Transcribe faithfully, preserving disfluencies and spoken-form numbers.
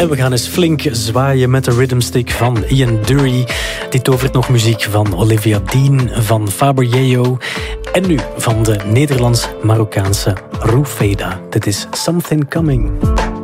En we gaan eens flink zwaaien met de rhythmstick van Ian Dury. Dit tovert nog muziek van Olivia Dean, van Faber Yeo. En nu van de Nederlands-Marokkaanse Rufeda. Dit is Something Coming.